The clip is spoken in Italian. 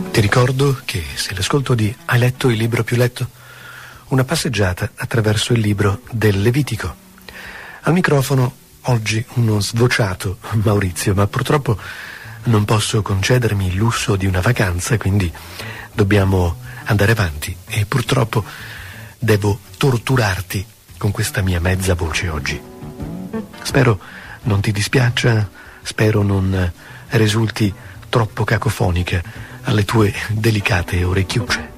Ti ricordo che se l'ascolto di Hai letto il libro più letto? Una passeggiata attraverso il libro del Levitico. Al microfono oggi uno svociato Maurizio, ma purtroppo non posso concedermi il lusso di una vacanza, quindi dobbiamo andare avanti e purtroppo devo torturarti con questa mia mezza voce oggi. Spero non ti dispiaccia, spero non risulti troppo cacofonica alle tue delicate orecchiucce.